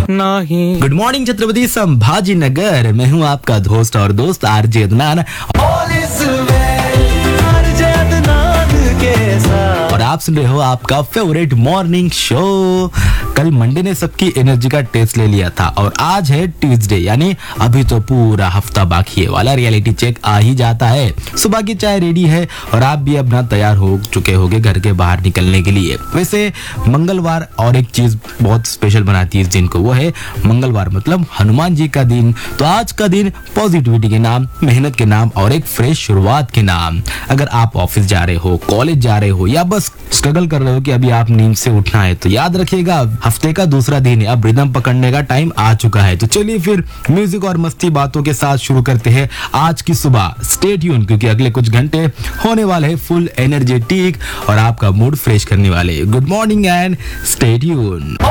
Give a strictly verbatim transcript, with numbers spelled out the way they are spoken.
नहीं। Good morning Chhatrapati Sambhaji Nagar, मैं हूँ आपका दोस्त और दोस्त आरजे अदनान और आप सुन रहे हो आपका फेवरेट मॉर्निंग शो। कल मंडे ने सबकी एनर्जी का टेस्ट ले लिया था और आज है ट्यूसडे, यानी अभी तो पूरा हफ्ता बाकी है वाला रियलिटी चेक आ ही जाता है। सुबह की चाय रेडी है और आप भी अपना तैयार हो चुके होगे घर के बाहर निकलने के लिए। वैसे मंगलवार और एक चीज बहुत स्पेशल बनाती है इस दिन को, वो है मंगलवार मतलब हनुमान जी का दिन। तो आज का दिन पॉजिटिविटी के नाम, मेहनत के नाम और एक फ्रेश शुरुआत के नाम। अगर आप ऑफिस जा रहे हो, कॉलेज जा रहे हो या बस स्ट्रगल कर रहे हो कि अभी आप नींद से उठना है, तो याद रखिएगा हफ्ते का दूसरा दिन है, अब रिदम पकड़ने का टाइम आ चुका है। तो चलिए फिर म्यूजिक और मस्ती बातों के साथ शुरू करते हैं आज की सुबह। स्टे ट्यून, क्योंकि अगले कुछ घंटे होने वाले हैं फुल एनर्जेटिक और आपका मूड फ्रेश करने वाले। Good morning and stay tune.